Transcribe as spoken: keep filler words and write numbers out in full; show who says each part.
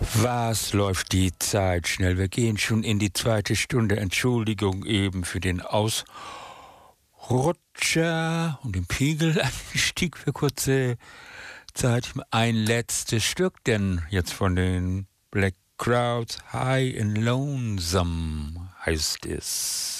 Speaker 1: Was läuft die Zeit schnell? Wir gehen schon in die zweite Stunde. Entschuldigung eben für den Ausrutscher und den Pegelanstieg für kurze Zeit. Ein letztes Stück, denn jetzt von den Black Crowds, High and Lonesome heißt es.